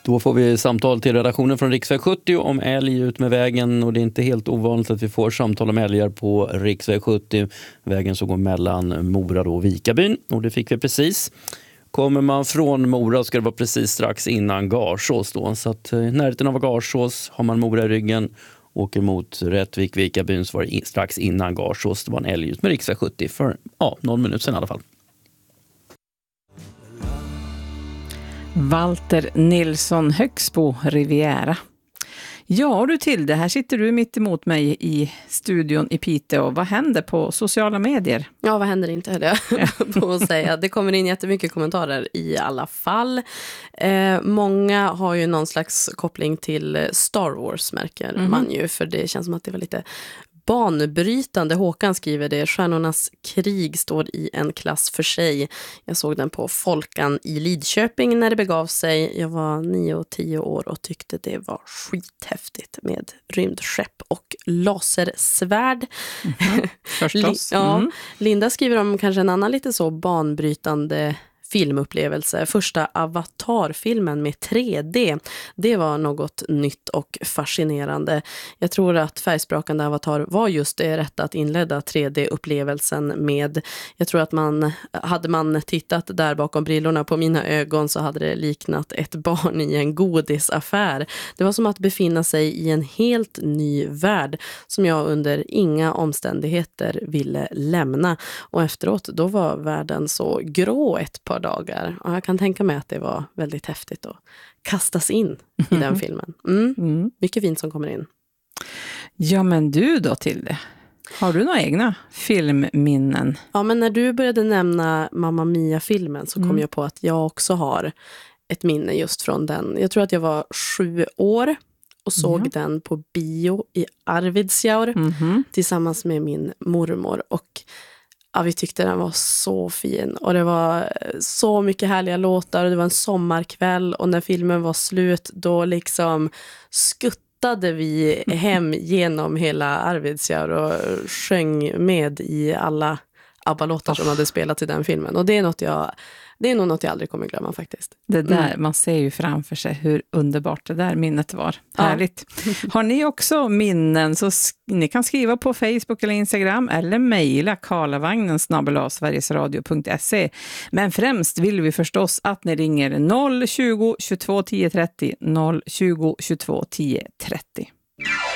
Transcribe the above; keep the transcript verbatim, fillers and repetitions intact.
Då får vi samtal till redaktionen från Riksväg sjuttio om älg ut med vägen, och det är inte helt ovanligt att vi får samtal om älgar på Riksväg sjuttio, vägen som går mellan Mora och Vikabyn, och det fick vi precis. Kommer man från Mora ska det vara precis strax innan Garsås då, så att i närheten av Garsås har man Mora i ryggen, åker mot Rättvik, Vikabyn, så var det strax innan Garsås. Det var en älg ut med Riksväg sjuttio för ja, någon minut sedan i alla fall. Walter Nilsson, Högsbo, Riviera. Ja du Tilde, här sitter du mitt emot mig i studion i Piteå. Vad händer på sociala medier? Ja, vad händer inte heller på att säga. Det kommer in jättemycket kommentarer i alla fall. Eh, många har ju någon slags koppling till Star Wars, märker mm. man ju. För det känns som att det var lite banbrytande. Håkan skriver det. Stjärnornas krig står i en klass för sig. Jag såg den på Folkan i Lidköping när det begav sig. Jag var nio och tio år och tyckte det var skithäftigt med rymdskepp och lasersvärd. Mm-hmm. Förstås. ja, mm. Linda skriver om kanske en annan lite så banbrytande filmupplevelse. Första Avatar-filmen med tre D. Det var något nytt och fascinerande. Jag tror att Färgsprakande Avatar var just det rätta att inleda tre D-upplevelsen med. Jag tror att man, hade man tittat där bakom brillorna på mina ögon så hade det liknat ett barn i en godisaffär. Det var som att befinna sig i en helt ny värld som jag under inga omständigheter ville lämna. Och efteråt då var världen så grå ett par dagar. Och jag kan tänka mig att det var väldigt häftigt att kastas in i den filmen. Mm. Mm. Mycket fint som kommer in. Ja, men du då till det. Har du några egna filmminnen? Ja, men när du började nämna Mamma Mia-filmen så kom mm. jag på att jag också har ett minne just från den. Jag tror att jag var sju år och såg mm. den på bio i Arvidsjaur mm. tillsammans med min mormor. Och ja, vi tyckte den var så fin och det var så mycket härliga låtar och det var en sommarkväll och när filmen var slut då liksom skuttade vi hem genom hela Arvidsjaur och sjöng med i alla ABBA-låtar som hade spelat i den filmen. Och det är något jag Det är nog något jag aldrig kommer glömma faktiskt. Det där, mm. man ser ju framför sig hur underbart det där minnet var. Ja. Härligt. Har ni också minnen så sk- ni kan skriva på Facebook eller Instagram eller mejla karlavagnen snabel-a sverigesradio punkt se. Men främst vill vi förstås att ni ringer noll tjugo tjugotvå tio trettio noll tjugo tjugotvå tio trettio.